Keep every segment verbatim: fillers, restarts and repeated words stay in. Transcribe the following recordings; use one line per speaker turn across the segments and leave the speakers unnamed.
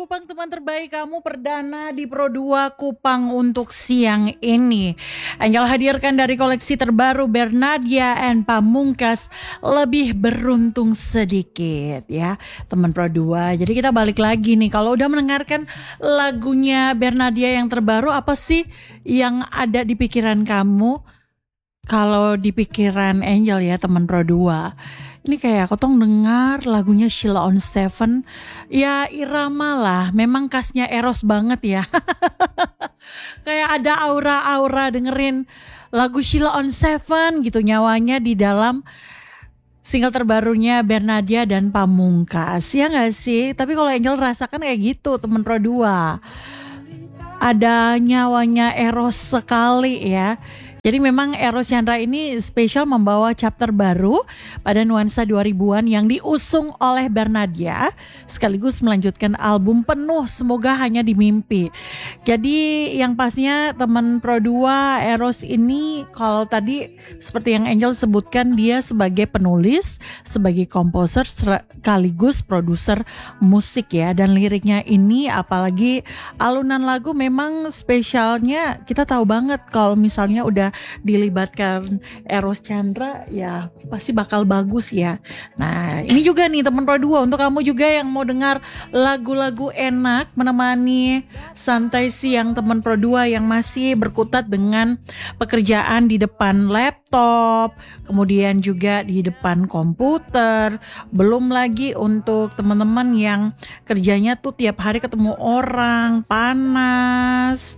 Kupang teman terbaik kamu perdana di Pro dua Kupang untuk siang ini. Angel hadirkan dari koleksi terbaru Bernadya and Pamungkas, Lebih Beruntung Sedikit ya teman Pro dua. Jadi kita balik lagi nih, kalau udah mendengarkan lagunya Bernadya yang terbaru, apa sih yang ada di pikiran kamu? Kalau di pikiran Angel ya teman Pro dua, ini kayak aku tuh dengar lagunya Sheila on Seven. Ya irama lah, memang khasnya Eros banget ya. Kayak ada aura-aura dengerin lagu Sheila on Seven gitu, nyawanya di dalam single terbarunya Bernadya dan Pamungkas. Ya gak sih? Tapi kalau Angel rasakan kayak gitu teman Pro dua. Ada nyawanya Eros sekali ya. Jadi memang Eros Chandra ini spesial membawa chapter baru pada nuansa dua ribuan yang diusung oleh Bernadya, sekaligus melanjutkan album penuh Semoga Hanya di Mimpi. Jadi yang pastinya teman Pro dua, Eros ini kalau tadi seperti yang Angel sebutkan, dia sebagai penulis, sebagai komposer sekaligus produser musik ya. Dan liriknya ini apalagi alunan lagu memang spesialnya, kita tahu banget kalau misalnya udah dilibatkan Eros Chandra ya pasti bakal bagus ya. Nah ini juga nih teman Pro dua, untuk kamu juga yang mau dengar lagu-lagu enak menemani santai siang teman Pro dua yang masih berkutat dengan pekerjaan di depan laptop, kemudian juga di depan komputer, belum lagi untuk teman-teman yang kerjanya tuh tiap hari ketemu orang, panas.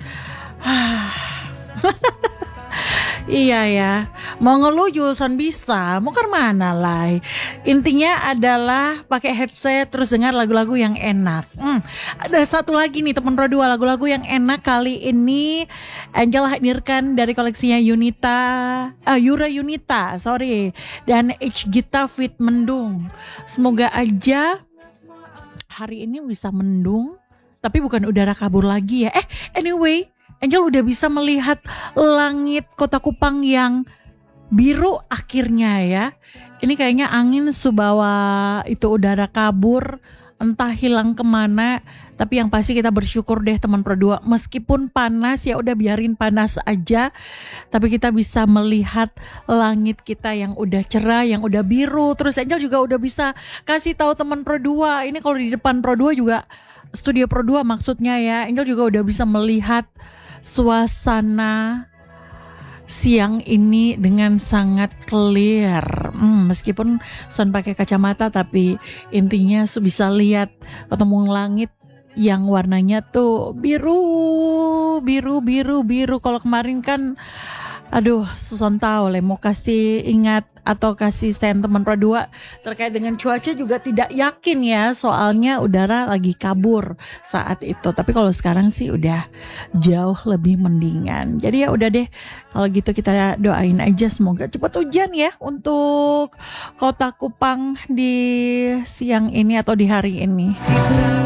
Iya ya, mau ngeluh jurusan bisa, mau ke mana lah. Intinya adalah pakai headset terus dengar lagu-lagu yang enak. Hmm, ada satu lagi nih teman Pro dua, lagu-lagu yang enak kali ini Angel hadirkan dari koleksinya Yunita, uh, Yura Yunita, sorry, dan H Gita Fit Mendung. Semoga aja hari ini bisa mendung, tapi bukan udara kabur lagi ya. Eh, anyway. Angel udah bisa melihat langit Kota Kupang yang biru akhirnya ya. Ini kayaknya angin subawa itu udara kabur, entah hilang kemana. Tapi yang pasti kita bersyukur deh teman Pro dua, meskipun panas ya udah biarin panas aja. Tapi kita bisa melihat langit kita yang udah cerah, yang udah biru. Terus Angel juga udah bisa kasih tahu teman Pro dua, ini kalau di depan Pro dua juga, studio Pro dua maksudnya ya, Angel juga udah bisa melihat suasana siang ini dengan sangat clear. Hmm, meskipun Son pakai kacamata, tapi intinya bisa lihat ketemu langit yang warnanya tuh biru, biru, biru, biru. Kalau kemarin kan, aduh, Susan tahu lah, mau kasih ingat atau kasih stand teman Pro dua terkait dengan cuaca juga tidak yakin ya, soalnya udara lagi kabur saat itu. Tapi kalau sekarang sih udah jauh lebih mendingan. Jadi ya udah deh, kalau gitu kita doain aja semoga cepat hujan ya untuk Kota Kupang di siang ini atau di hari ini.